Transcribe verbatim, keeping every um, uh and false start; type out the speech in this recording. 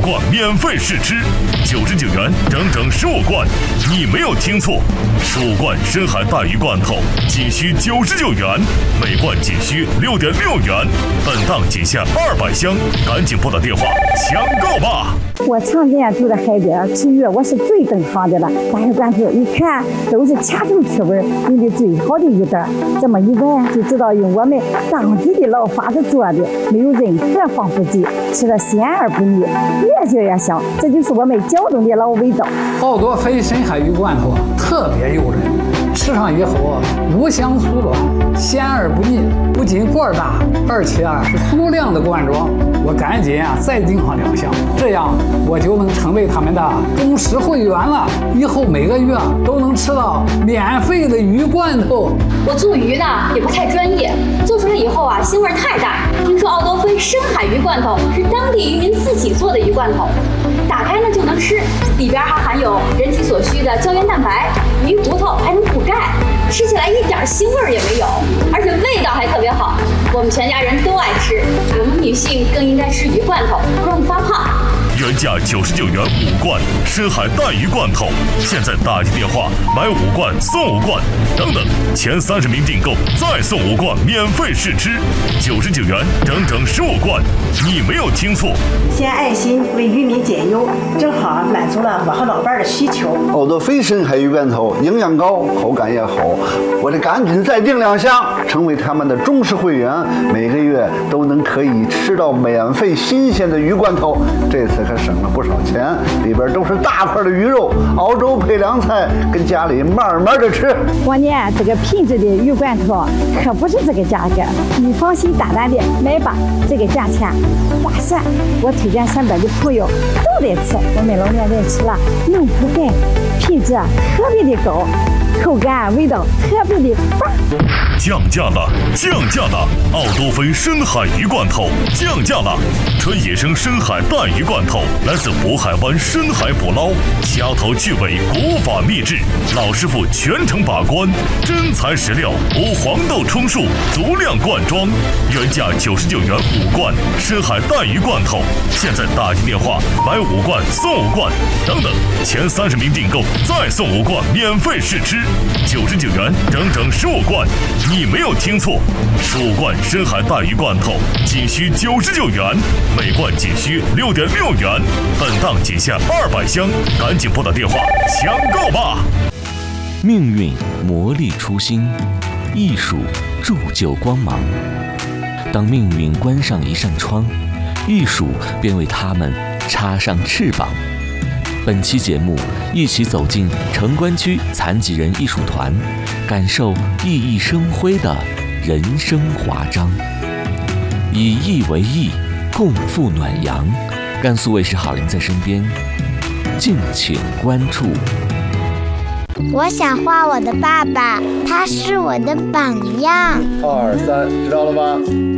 罐免费试吃，九十九元整整十五罐，你没有听错，十五罐深海带鱼罐头仅需九十九元，每罐仅需六点六元，本档仅限二百箱，赶紧拨打电话抢购吧！ 我常年住在海边吃鱼，我是最懂行的了。大鱼罐头一看都是掐头去味，用的最好的鱼蛋，这么一闻就知道用我们当地的老法子做的，没有任何防腐剂，吃了鲜而不腻，越嚼越香，这就是我们胶东的老味道。 奥多菲深海鱼罐头特别诱人，吃上以后无香酥软，鲜而不腻，不仅罐大，而且啊是足量的罐装。我赶紧啊再订上两箱，这样我就能成为他们的忠实会员了。以后每个月都能吃到免费的鱼罐头。 我做鱼呢也不太专业，做出来以后啊腥味太大。听说奥多菲深海鱼罐头是当地渔民自己做的鱼罐头，打开呢就能吃，里边还含有人体所需的胶原蛋白，鱼骨头还能补钙，吃起来一点腥味也没有，而且味道还特别好，我们全家人都爱吃。我们女性更应该吃鱼罐头，不容易发胖。 原价九十九元五罐深海带鱼罐头，现在打电话买五罐送五罐，等等，前三十名订购再送五罐免费试吃，九十九元整整十五罐，你没有听错。 先爱心为渔民减忧，正好满足了我和老伴的需求。 奥多菲深海鱼罐头营养高，口感也好，我得赶紧再订两箱，成为他们的忠实会员，每个月都能可以吃到免费新鲜的鱼罐头。这次可省了不少钱，里边都是大块的鱼肉，熬粥配凉菜，跟家里慢慢的吃。 我呢，这个品质的鱼罐头可不是这个价格，你放心大胆的买吧，这个价钱划算。我推荐身边的朋友都得吃，我们老年人吃了能补钙，品质特别的高，口感味道特别的棒。 降价了，降价了！奥多菲深海鱼罐头降价了，纯野生深海带鱼罐头来自渤海湾深海捕捞，掐头去尾，古法秘制，老师傅全程把关，真材实料，无黄豆充数，足量灌装，原价九十九元五罐深海带鱼罐头，现在打进电话买五罐送五罐，等等，前三十名订购再送五罐免费试吃，九十九元整整十五罐。你没有听错，十五罐深海带鱼罐头仅需九十九元，每罐仅需六点六元，本档仅限二百箱，赶紧拨打电话抢购吧！ 命运磨砺初心，艺术铸就光芒。当命运关上一扇窗，艺术便为他们插上翅膀。本期节目，一起走进城关区残疾人艺术团，感受熠熠生辉的人生华章。以艺为艺，共赴暖阳。甘肃卫视郝林在身边，敬请关注。 我想画我的爸爸，他是我的榜样。 二三，知道了吧？